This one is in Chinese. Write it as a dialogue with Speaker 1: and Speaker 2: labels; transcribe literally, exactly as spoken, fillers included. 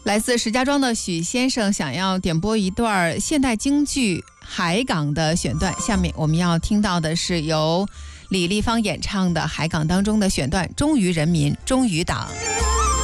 Speaker 1: 来自石家庄的许先生想要点播一段现代京剧《海港》的选段，下面我们要听到的是由李丽芳演唱的《海港》当中的选段《忠于人民，忠于党》。